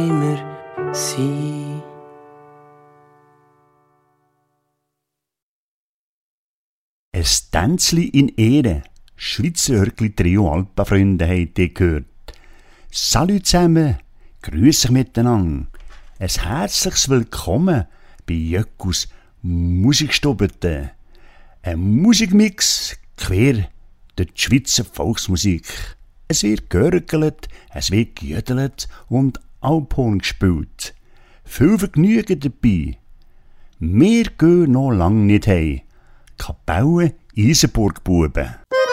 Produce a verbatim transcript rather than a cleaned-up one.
wollen wir sein. Ein Tänzli in Ehre. Schweizer Hörgli-Trio Alpenfreunde habt ihr gehört. Salut zusammen, grüß euch miteinander. Ein herzliches Willkommen bei Jöckus Musikstubete. Ein Musikmix quer durch die Schweizer Volksmusik. Es wird gehörgelt, es wird gejödelt und Alphorn gespielt. Viel Vergnügen dabei. Wir gehen noch lang nicht heim. Kapelle Isenburg-Buben.